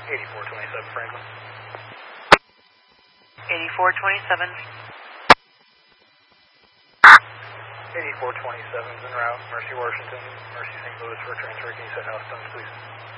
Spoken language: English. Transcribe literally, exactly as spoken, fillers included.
eighty-four twenty-seven Franklin. eighty-four twenty-seven. eighty-four twenty-seven is en route. Mercy, Washington. Mercy, Saint Louis for transfer. Can you set house stones, please?